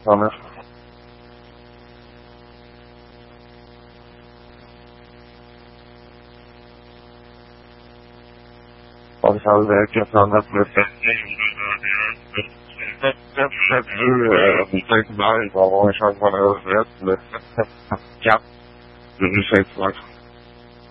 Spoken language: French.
Vamos. On s'en va que pendant le chaque jeu, peut-être mal, il va y avoir un changement de recette, le 4 de rue Saint-Foy.